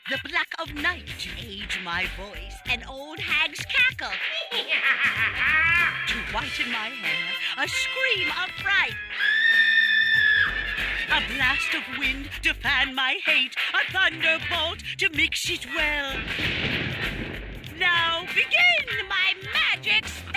the black of night to age my voice, an old hag's cackle to whiten my hair, a scream of fright, a blast of wind to fan my hate, a thunderbolt to mix it well. Now begin, my